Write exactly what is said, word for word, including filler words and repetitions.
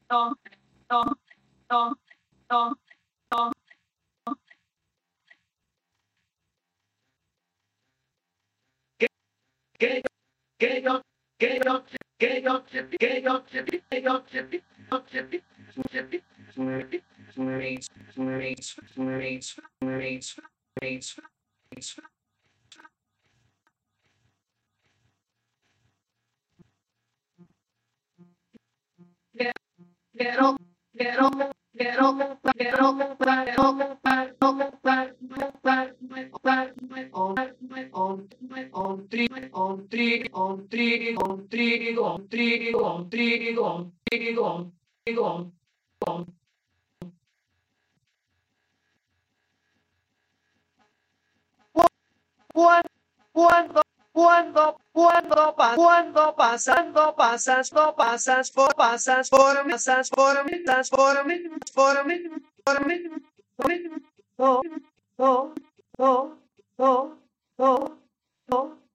no, no, no, no, no. Get get your get your get your get your get your get get up get up get up get up get up my own my own three my own three on three on three on three on three on three on three on on cuando cuando cuando cuando pa- cuando pasas no pasas no pasas por pasas por mí pasas por mí pasas por mí por mí por mí por mí oh oh oh oh oh oh